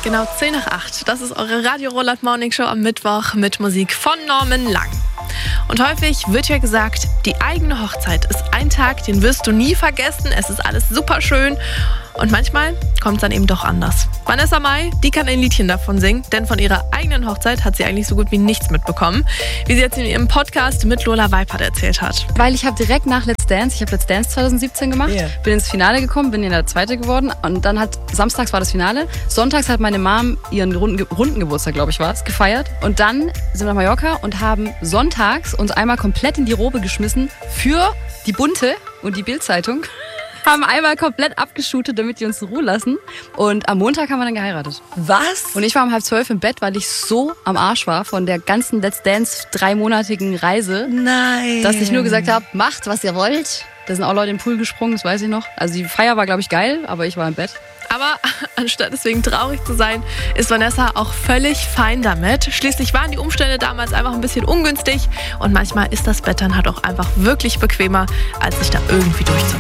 Genau 10 nach 8. Das ist eure Radio Roland Morning Show am Mittwoch mit Musik von Norman Lang. Und häufig wird ja gesagt, die eigene Hochzeit ist ein Tag, den wirst du nie vergessen. Es ist alles super schön. Und manchmal kommt es dann eben doch anders. Vanessa Mai, die kann ein Liedchen davon singen, denn von ihrer eigenen Hochzeit hat sie eigentlich so gut wie nichts mitbekommen, wie sie jetzt in ihrem Podcast mit Lola Weipert erzählt hat. Weil ich habe direkt nach Let's Dance, ich habe Let's Dance 2017 gemacht, bin ins Finale gekommen, bin in der Zweite geworden und dann samstags war das Finale, sonntags hat meine Mom ihren runden Geburtstag, glaube ich war es, gefeiert und dann sind wir nach Mallorca und haben sonntags uns einmal komplett in die Robe geschmissen für die Bunte und die Bild-Zeitung. Haben einmal komplett abgeshootet, damit die uns in Ruhe lassen. Und am Montag haben wir dann geheiratet. Was? Und ich war um 11:30 im Bett, weil ich so am Arsch war von der ganzen Let's Dance 3-monatigen Reise. Nein. Dass ich nur gesagt habe, macht, was ihr wollt. Da sind auch Leute in den Pool gesprungen, das weiß ich noch. Also die Feier war, glaube ich, geil, aber ich war im Bett. Aber anstatt deswegen traurig zu sein, ist Vanessa auch völlig fein damit. Schließlich waren die Umstände damals einfach ein bisschen ungünstig und manchmal ist das Bett dann halt auch einfach wirklich bequemer, als sich da irgendwie durchzuquälen.